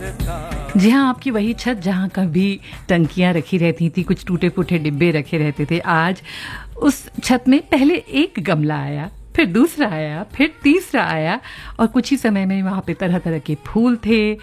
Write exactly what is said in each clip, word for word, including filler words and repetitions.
जी हाँ, आपकी वही छत जहाँ कभी टंकियाँ रखी रहती थी, कुछ टूटे फूटे डिब्बे रखे रहते थे, आज उस छत में पहले एक गमला आया, फिर दूसरा आया, फिर तीसरा आया और कुछ ही समय में वहाँ पे तरह तरह के फूल थे,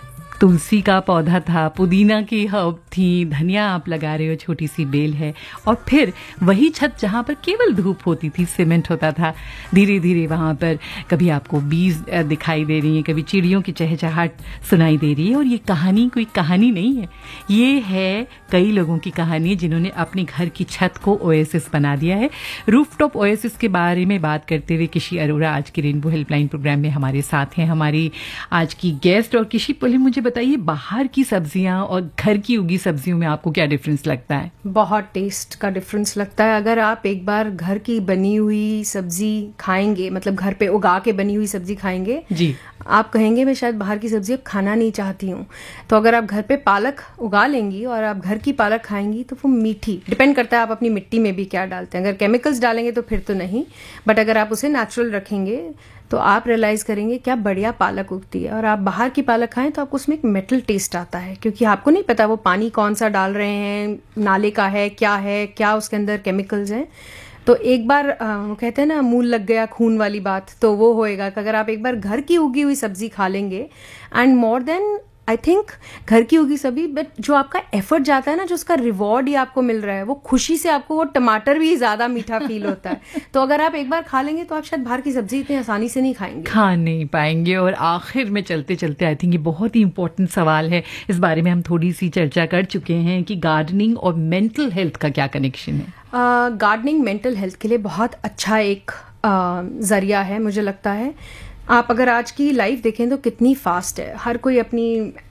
तुलसी का पौधा था, पुदीना की हर्ब थी, धनिया आप लगा रहे हो, छोटी सी बेल है। और फिर वही छत जहाँ पर केवल धूप होती थी, सीमेंट होता था, धीरे धीरे वहाँ पर कभी आपको बीज दिखाई दे रही है, कभी चिड़ियों की चहचहाट सुनाई दे रही है। और ये कहानी कोई कहानी नहीं है, ये है कई लोगों की कहानी जिन्होंने अपने घर की छत को ओएसिस बना दिया है। रूफटॉप ओएसिस के बारे में बात करते हुए किशी अरोड़ा आज की रेनबो हेल्पलाइन प्रोग्राम में हमारे साथ हैं, हमारी आज की गेस्ट। और किशी, पहले मुझे बताइए, बाहर की सब्जियां और घर की उगी सब्जियों में आपको क्या डिफरेंस लगता है? बहुत टेस्ट का डिफरेंस लगता है। अगर आप एक बार घर की बनी हुई सब्जी खाएंगे, मतलब घर पे उगा के बनी हुई सब्जी खाएंगे जी, आप कहेंगे मैं शायद बाहर की सब्जी अब खाना नहीं चाहती हूँ। तो अगर आप घर पे पालक उगा लेंगी और आप घर की पालक खाएंगी तो वो मीठी, डिपेंड करता है आप अपनी मिट्टी में भी क्या डालते हैं। अगर केमिकल्स डालेंगे तो फिर तो नहीं, बट अगर आप उसे नेचुरल रखेंगे तो आप रियलाइज करेंगे क्या बढ़िया पालक उगती है। और आप बाहर की पालक खाएं तो आपको उसमें एक मेटल टेस्ट आता है, क्योंकि आपको नहीं पता वो पानी कौन सा डाल रहे हैं, नाले का है, क्या है, क्या उसके अंदर केमिकल्स हैं। तो एक बार वो कहते हैं ना, मूल लग गया खून वाली बात, तो वो होएगा कि अगर आप एक बार घर की उगी हुई सब्जी खा लेंगे, and more then I think घर की उगी सब्जी, बट जो आपका एफर्ट जाता है ना, जो उसका रिवॉर्ड ही आपको मिल रहा है, वो खुशी से आपको वो टमाटर भी ज्यादा मीठा फील होता है। तो अगर आप एक बार खा लेंगे तो आप शायद बाहर की सब्जी इतनी आसानी से नहीं खाएंगे, खा नहीं पाएंगे। और आखिर में चलते चलते आई थिंक ये बहुत ही इंपॉर्टेंट सवाल है, इस बारे में हम थोड़ी सी चर्चा कर चुके हैं कि गार्डनिंग और मेंटल हेल्थ का क्या कनेक्शन है? गार्डनिंग मेंटल हेल्थ के लिए बहुत अच्छा एक uh, जरिया है, मुझे लगता है। आप अगर आज की लाइफ देखें तो कितनी फास्ट है, हर कोई अपनी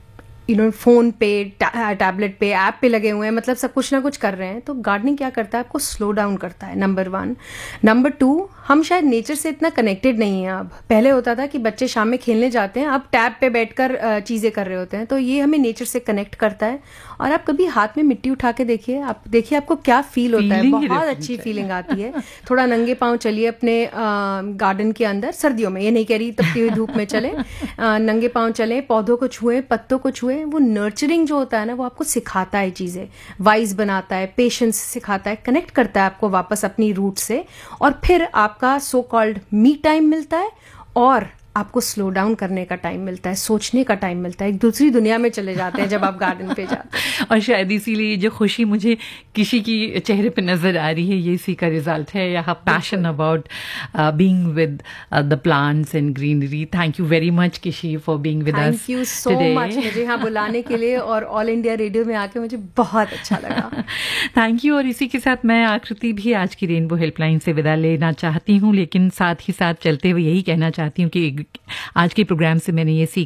यू नो फोन पे, टैबलेट पे, ऐप पे लगे हुए हैं, मतलब सब कुछ ना कुछ कर रहे हैं। तो गार्डनिंग क्या करता है, आपको स्लो डाउन करता है, नंबर वन। नंबर टू, हम शायद नेचर से इतना कनेक्टेड नहीं है अब। पहले होता था कि बच्चे शाम में खेलने जाते हैं, अब टैब पे बैठकर चीज़ें कर रहे होते हैं। तो ये हमें नेचर से कनेक्ट करता है। और आप कभी हाथ में मिट्टी उठा के देखिए, आप देखिए आपको क्या फील होता है, बहुत अच्छी फीलिंग आती है। थोड़ा नंगे पाँव चलिए अपने गार्डन के अंदर, सर्दियों में, ये नहीं कह रही तपती हुई धूप में चले, नंगे पाँव चलें, पौधों को छुएं, पत्तों को छुएं। वो नर्चरिंग जो होता है ना, वो आपको सिखाता है चीज़ें, वाइज बनाता है, पेशेंस सिखाता है, कनेक्ट करता है आपको वापस अपनी रूट से। और फिर आपका सो कॉल्ड मी टाइम मिलता है, और आपको स्लो डाउन करने का टाइम मिलता है, सोचने का टाइम मिलता है। एक दूसरी दुनिया में चले जाते हैं जब आप गार्डन पे जाते हैं। और शायद इसीलिए जो खुशी मुझे किसी की चेहरे पे नजर आ रही है, ये इसी का रिजल्ट है, यह passion about being with the plants and greenery. Thank you very much किशी for being with us. Thank you so much मुझे यहाँ बुलाने के लिए, और ऑल इंडिया रेडियो में आके मुझे बहुत अच्छा लगा। Thank you. और इसी के साथ मैं आकृति भी आज की रेनबो हेल्पलाइन से विदा लेना चाहती हूँ, लेकिन साथ ही साथ चलते हुए यही कहना चाहती हूँ कि आज के प्रोग्राम से मैंने ये सीखा